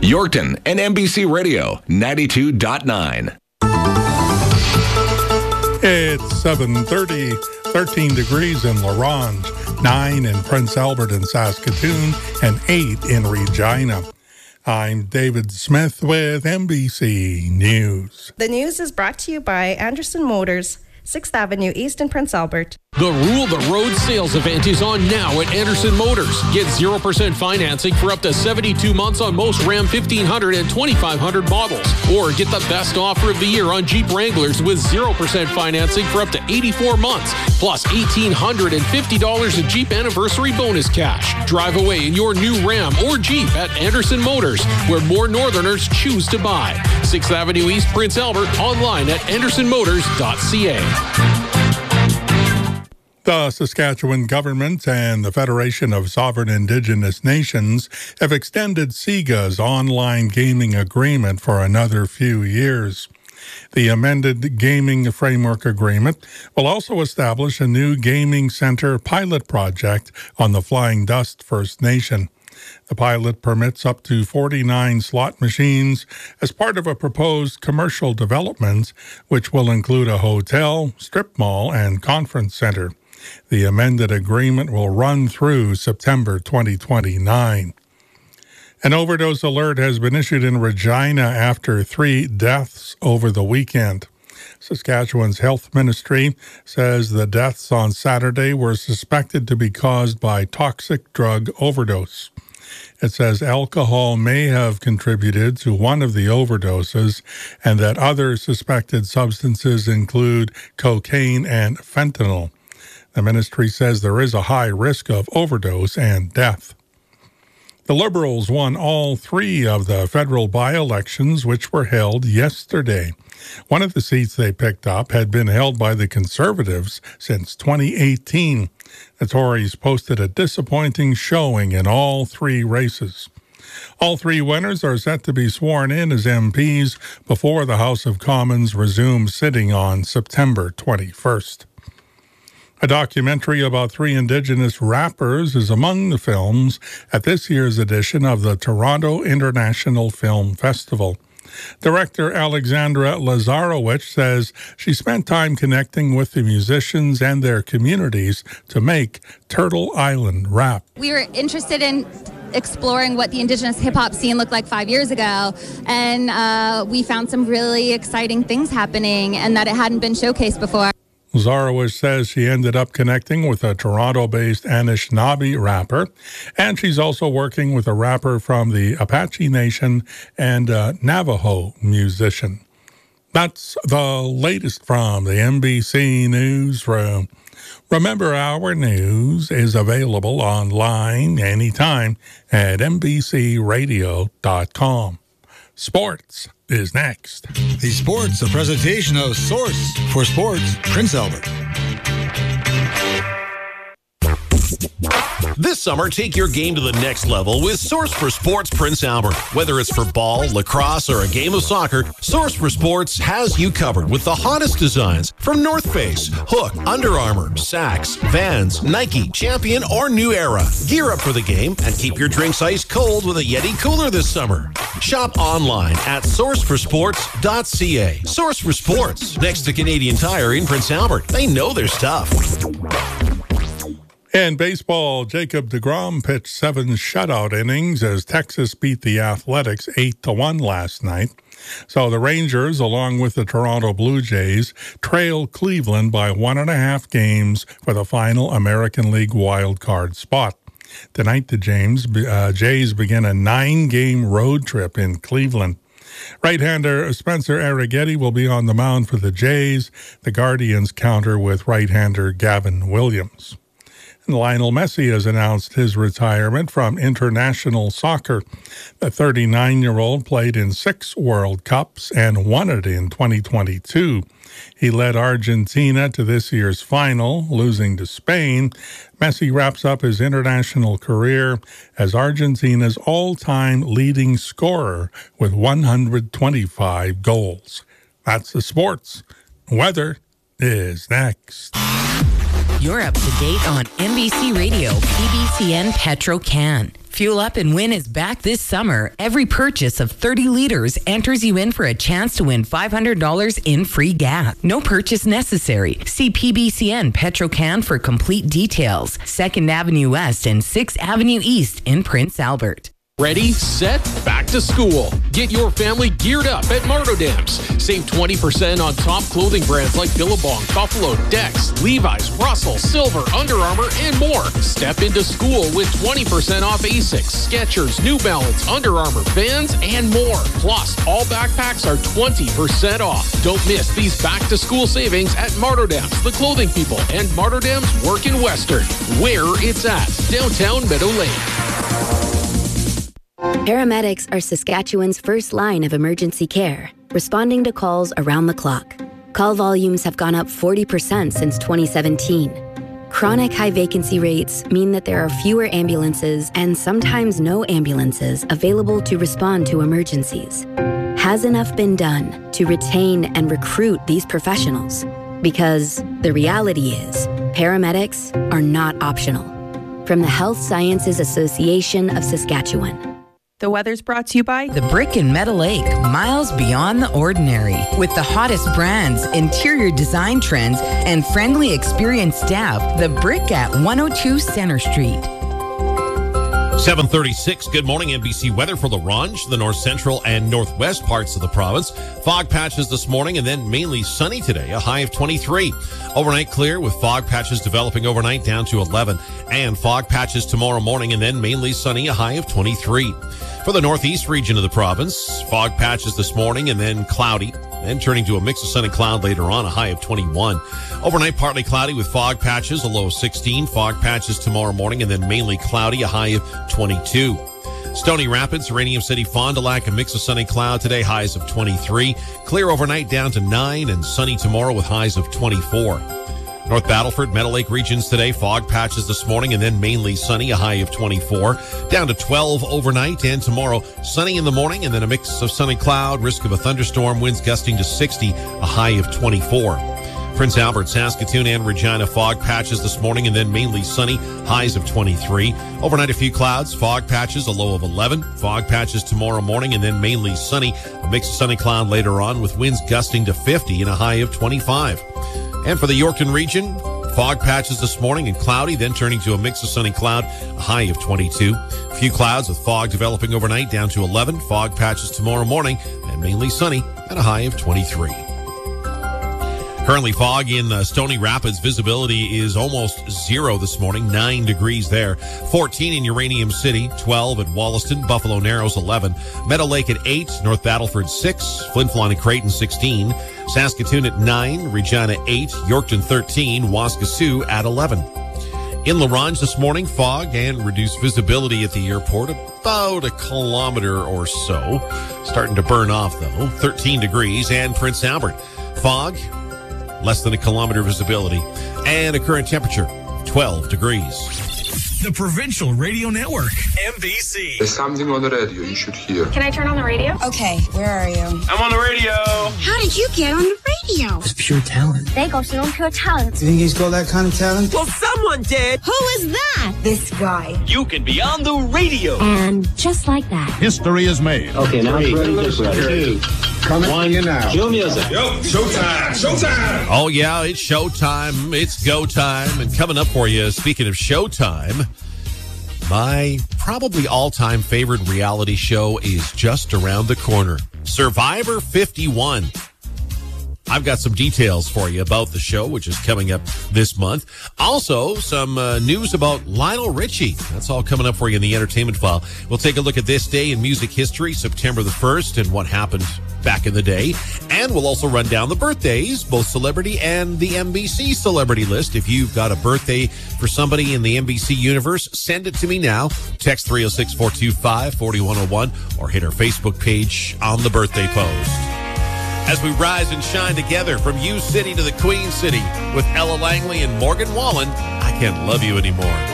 Yorkton and MBC Radio 92.9. It's 7:30, 13 degrees in La Ronge, 9 in Prince Albert and Saskatoon, and 8 in Regina. I'm David Smith with MBC News. The news is brought to you by Anderson Motors, 6th Avenue East in Prince Albert. The Rule the Road sales event is on now at Anderson Motors. Get 0% financing for up to 72 months on most Ram 1500 and 2500 models. Or get the best offer of the year on Jeep Wranglers with 0% financing for up to 84 months. Plus $1,850 in Jeep anniversary bonus cash. Drive away in your new Ram or Jeep at Anderson Motors, where more Northerners choose to buy. 6th Avenue East, Prince Albert, online at andersonmotors.ca. The Saskatchewan government and the Federation of Sovereign Indigenous Nations have extended SIGA's online gaming agreement for another few years. The amended Gaming Framework Agreement will also establish a new gaming center pilot project on the Flying Dust First Nation. The pilot permits up to 49 slot machines as part of a proposed commercial development, which will include a hotel, strip mall, and conference center. The amended agreement will run through September 2029. An overdose alert has been issued in Regina after 3 deaths over the weekend. Saskatchewan's Health Ministry says the deaths on Saturday were suspected to be caused by toxic drug overdose. It says alcohol may have contributed to one of the overdoses and that other suspected substances include cocaine and fentanyl. The ministry says there is a high risk of overdose and death. The Liberals won all 3 of the federal by-elections, which were held yesterday. One of the seats they picked up had been held by the Conservatives since 2018. The Tories posted a disappointing showing in all 3 races. All 3 winners are set to be sworn in as MPs before the House of Commons resumes sitting on September 21st. A documentary about 3 Indigenous rappers is among the films at this year's edition of the Toronto International Film Festival. Director Alexandra Lazarowicz says she spent time connecting with the musicians and their communities to make Turtle Island rap. We were interested in exploring what the Indigenous hip-hop scene looked like 5 years ago, and we found some really exciting things happening and that it hadn't been showcased before. Lazarowicz says she ended up connecting with a Toronto-based Anishinaabe rapper, and she's also working with a rapper from the Apache Nation and a Navajo musician. That's the latest from the MBC Newsroom. Remember, our news is available online anytime at mbcradio.com. Sports is next. The Sports, a presentation of Source for Sports, Prince Albert. This summer, take your game to the next level with Source for Sports Prince Albert. Whether it's for ball, lacrosse, or a game of soccer, Source for Sports has you covered with the hottest designs from North Face, Hook, Under Armour, Saxx, Vans, Nike, Champion, or New Era. Gear up for the game and keep your drinks ice cold with a Yeti cooler this summer. Shop online at sourceforsports.ca. Source for Sports, next to Canadian Tire in Prince Albert. They know their stuff. In baseball, Jacob deGrom pitched 7 shutout innings as Texas beat the Athletics 8-1 last night. So the Rangers, along with the Toronto Blue Jays, trail Cleveland by 1.5 games for the final American League wildcard spot. Tonight, the Jays begin a 9-game road trip in Cleveland. Right-hander Spencer Arrighetti will be on the mound for the Jays. The Guardians counter with right-hander Gavin Williams. And Lionel Messi has announced his retirement from international soccer. The 39-year-old played in 6 World Cups and won it in 2022. He led Argentina to this year's final, losing to Spain. Messi wraps up his international career as Argentina's all-time leading scorer with 125 goals. That's the sports. Weather is next. You're up to date on MBC Radio, PBCN Petro Can. Fuel Up and Win is back this summer. Every purchase of 30 liters enters you in for a chance to win $500 in free gas. No purchase necessary. See PBCN Petrocan for complete details. 2nd Avenue West and 6th Avenue East in Prince Albert. Ready, set, back to school. Get your family geared up at Martodams. Save 20% on top clothing brands like Billabong, Buffalo, Dex, Levi's, Russell, Silver, Under Armour, and more. Step into school with 20% off Asics, Skechers, New Balance, Under Armour, Vans, and more. Plus, all backpacks are 20% off. Don't miss these back-to-school savings at Martodams, The Clothing People, and Martodams Work in Western, where it's at, downtown Meadow Lane. Paramedics are Saskatchewan's first line of emergency care, responding to calls around the clock. Call volumes have gone up 40% since 2017. Chronic high vacancy rates mean that there are fewer ambulances and sometimes no ambulances available to respond to emergencies. Has enough been done to retain and recruit these professionals? Because the reality is, paramedics are not optional. From the Health Sciences Association of Saskatchewan. The weather's brought to you by The Brick in Meadow Lake, miles beyond the ordinary. With the hottest brands, interior design trends, and friendly, experienced staff, The Brick at 102 Center Street. 7:36. Good morning, NBC weather for La Ronge, the north central and northwest parts of the province. Fog patches this morning and then mainly sunny today, a high of 23. Overnight clear with fog patches developing overnight down to 11. And fog patches tomorrow morning and then mainly sunny, a high of 23. For the northeast region of the province, fog patches this morning and then cloudy, then turning to a mix of sun and cloud later on, a high of 21. Overnight, partly cloudy with fog patches, a low of 16. Fog patches tomorrow morning and then mainly cloudy, a high of 22. Stony Rapids, Uranium City, Fond du Lac, a mix of sun and cloud today, highs of 23. Clear overnight down to 9 and sunny tomorrow with highs of 24. North Battleford, Meadow Lake regions today, fog patches this morning and then mainly sunny, a high of 24. Down to 12 overnight, and tomorrow sunny in the morning and then a mix of sun and cloud, risk of a thunderstorm, winds gusting to 60, a high of 24. Prince Albert, Saskatoon, and Regina, fog patches this morning and then mainly sunny, highs of 23. Overnight, a few clouds, fog patches, a low of 11. Fog patches tomorrow morning and then mainly sunny, a mix of sun and cloud later on with winds gusting to 50 and a high of 25. And for the Yorkton region, fog patches this morning and cloudy, then turning to a mix of sun and cloud, a high of 22. A few clouds with fog developing overnight down to 11. Fog patches tomorrow morning and mainly sunny at a high of 23. Currently fog in Stony Rapids. Visibility is almost 0 this morning, 9 degrees there. 14 in Uranium City, 12 at Wollaston, Buffalo Narrows 11, Meadow Lake at 8, North Battleford 6, Flin Flon and Creighton 16, Saskatoon at 9, Regina 8, Yorkton 13, Waskesiu at 11. In La Ronge this morning, fog and reduced visibility at the airport, about a kilometer or so. Starting to burn off though, 13 degrees. And Prince Albert, fog, less than a kilometer visibility, and a current temperature of 12 degrees. The Provincial Radio Network, MBC. There's something on the radio you should hear. Can I turn on the radio? Okay, where are you? I'm on the radio. How did you get on the radio? It's pure talent. They got some pure talent. You think he's got that kind of talent? Well, someone did. Who is that? This guy. You can be on the radio. And just like that, history is made. Okay, now I'm ready to Coming on you now. Cue music. Yo, showtime, showtime. Oh, yeah, it's showtime. It's go time. And coming up for you, speaking of showtime, my probably all-time favorite reality show is just around the corner. Survivor 51. I've got some details for you about the show, which is coming up this month. Also, some news about Lionel Richie. That's all coming up for you in the Entertainment File. We'll take a look at this day in music history, September the 1st, and what happened back in the day. And we'll also run down the birthdays, both celebrity and the NBC celebrity list. If you've got a birthday for somebody in the NBC universe, send it to me now. Text 306-425-4101 or hit our Facebook page on the birthday post. As we rise and shine together from U City to the Queen City with Ella Langley and Morgan Wallen, I Can't Love You Anymore.